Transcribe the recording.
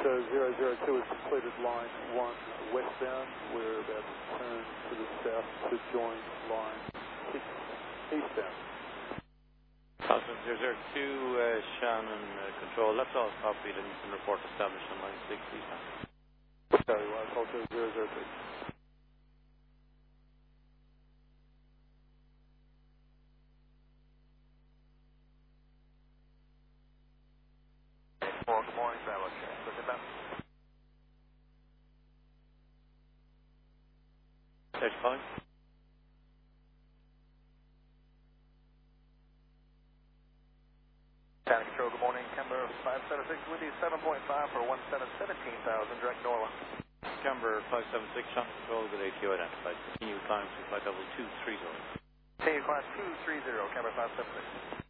Delta 002 has completed line 1 westbound. We're about to turn to the south to join line 6 eastbound. Delta 002, Shannon control, left all copy, and report established on line 6 eastbound. Very well, Delta 002. Good morning, travel check. Look at that. Stage calling. Town control, good morning. Camber 576 with you, 7.5 for 17,000, direct Norway. Camber 576, Shannon control, good ATO identified. Continue climb to flight level 230. Continue climb 230, Camber 576.